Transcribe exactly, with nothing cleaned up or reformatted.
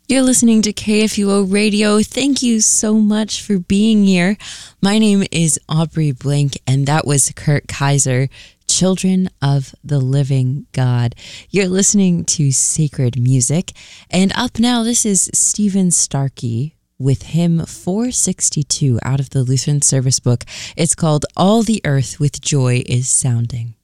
You're listening to K F U O Radio. Thank you so much for being here. My name is Aubrey Blink, and that was Kurt Kaiser, Children of the Living God. You're listening to Sacred Music. And up now, this is Stephen Starkey with hymn four sixty-two out of the Lutheran Service Book. It's called All the Earth with Joy is Sounding.